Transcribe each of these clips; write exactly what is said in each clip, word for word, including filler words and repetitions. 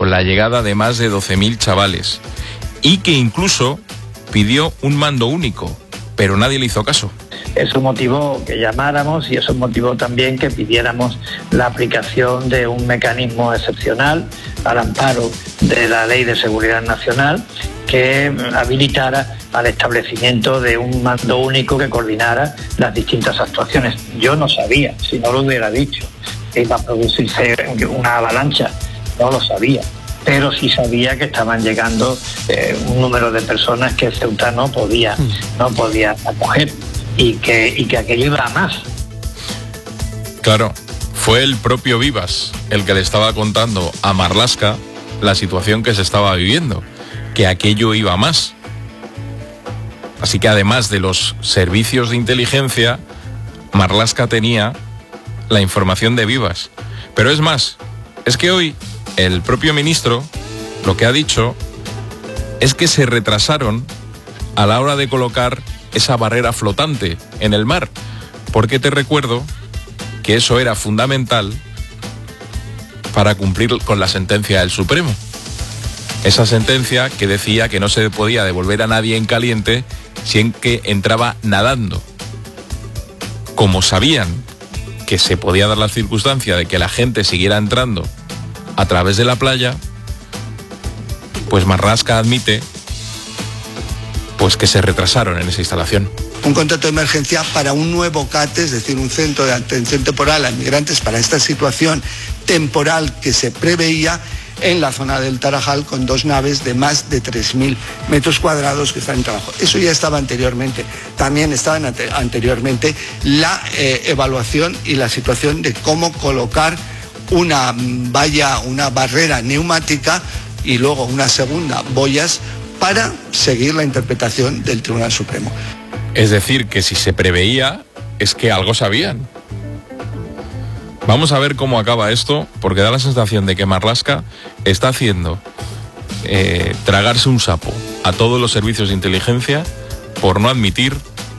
con la llegada de más de doce mil chavales y que incluso pidió un mando único, pero nadie le hizo caso. Eso motivó que llamáramos y eso motivó también que pidiéramos la aplicación de un mecanismo excepcional al amparo de la Ley de Seguridad Nacional que habilitara al establecimiento de un mando único que coordinara las distintas actuaciones. Yo no sabía, si no lo hubiera dicho, que iba a producirse una avalancha, no lo sabía. Pero sí sabía que estaban llegando eh, un número de personas que Ceuta no podía, no podía acoger y que, y que aquello iba a más. Claro, fue el propio Vivas el que le estaba contando a Marlaska la situación que se estaba viviendo, que aquello iba a más. Así que además de los servicios de inteligencia, Marlaska tenía la información de Vivas. Pero es más, es que hoy el propio ministro lo que ha dicho es que se retrasaron a la hora de colocar esa barrera flotante en el mar, porque te recuerdo que eso era fundamental para cumplir con la sentencia del Supremo. Esa sentencia que decía que no se podía devolver a nadie en caliente sin que entraba nadando. Como sabían que se podía dar la circunstancia de que la gente siguiera entrando a través de la playa, pues Marlaska admite pues que se retrasaron en esa instalación. Un contrato de emergencia para un nuevo CATE, es decir, un centro de atención temporal a inmigrantes para esta situación temporal que se preveía en la zona del Tarajal, con dos naves de más de tres mil metros cuadrados que están en trabajo. Eso ya estaba anteriormente. También estaba ante, anteriormente la eh, evaluación y la situación de cómo colocar una valla, una barrera neumática y luego una segunda, boyas, para seguir la interpretación del Tribunal Supremo. Es decir, que si se preveía, es que algo sabían. Vamos a ver cómo acaba esto, porque da la sensación de que Marlaska está haciendo eh, tragarse un sapo a todos los servicios de inteligencia por no admitir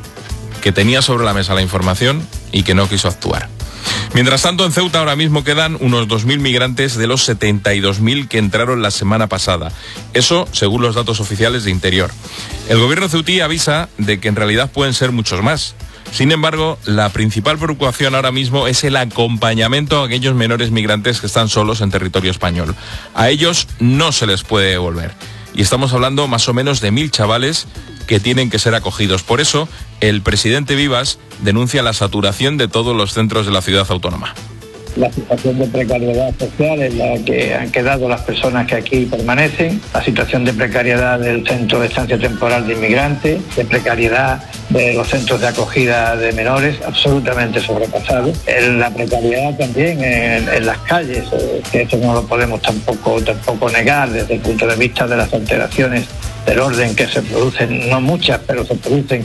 que tenía sobre la mesa la información y que no quiso actuar. Mientras tanto, en Ceuta ahora mismo quedan unos dos mil migrantes de los setenta y dos mil que entraron la semana pasada. Eso según los datos oficiales de Interior. El gobierno ceutí avisa de que en realidad pueden ser muchos más. Sin embargo, la principal preocupación ahora mismo es el acompañamiento a aquellos menores migrantes que están solos en territorio español. A ellos no se les puede devolver. Y estamos hablando más o menos de mil chavales que tienen que ser acogidos. Por eso, el presidente Vivas denuncia la saturación de todos los centros de la ciudad autónoma. La situación de precariedad social en la que han quedado las personas que aquí permanecen, la situación de precariedad del centro de estancia temporal de inmigrantes, de precariedad de los centros de acogida de menores, absolutamente sobrepasados. La precariedad también en, en las calles, que esto no lo podemos tampoco, tampoco negar desde el punto de vista de las alteraciones del orden que se producen, no muchas, pero se producen.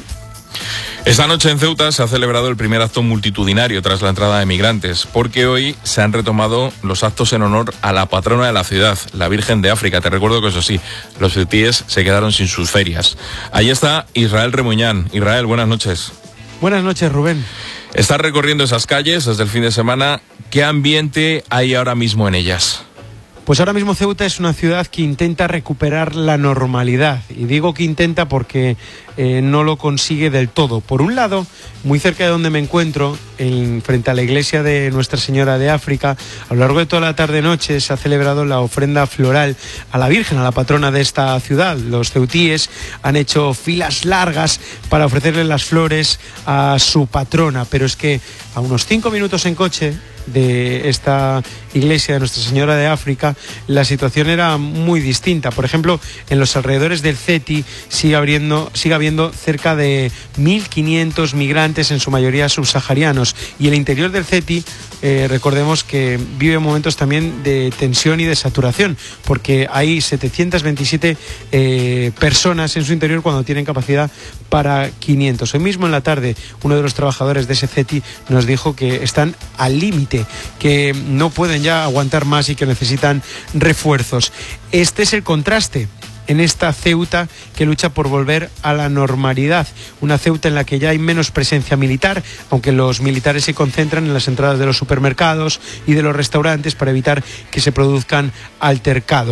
Esta noche en Ceuta se ha celebrado el primer acto multitudinario tras la entrada de migrantes, porque hoy se han retomado los actos en honor a la patrona de la ciudad, la Virgen de África. Te recuerdo que eso sí, los ceutíes se quedaron sin sus ferias. Ahí está Israel Remuñán. Israel, buenas noches. Buenas noches, Rubén. Estás recorriendo esas calles desde el fin de semana. ¿Qué ambiente hay ahora mismo en ellas? Pues ahora mismo Ceuta es una ciudad que intenta recuperar la normalidad. Y digo que intenta porque eh, no lo consigue del todo. Por un lado, muy cerca de donde me encuentro, en, frente a la iglesia de Nuestra Señora de África, a lo largo de toda la tarde-noche se ha celebrado la ofrenda floral a la Virgen, a la patrona de esta ciudad. Los ceutíes han hecho filas largas para ofrecerle las flores a su patrona. Pero es que a unos cinco minutos en coche de esta iglesia de Nuestra Señora de África, la situación era muy distinta. Por ejemplo, en los alrededores del CETI sigue habiendo, sigue habiendo cerca de mil quinientos migrantes, en su mayoría subsaharianos, y el interior del CETI, eh, recordemos que vive momentos también de tensión y de saturación, porque hay setecientas veintisiete eh, personas en su interior cuando tienen capacidad para quinientos. Hoy mismo en la tarde, uno de los trabajadores de ese CETI nos dijo que están al límite, que no pueden ya aguantar más y que necesitan refuerzos. Este es el contraste en esta Ceuta que lucha por volver a la normalidad, una Ceuta en la que ya hay menos presencia militar, aunque los militares se concentran en las entradas de los supermercados y de los restaurantes para evitar que se produzcan altercados.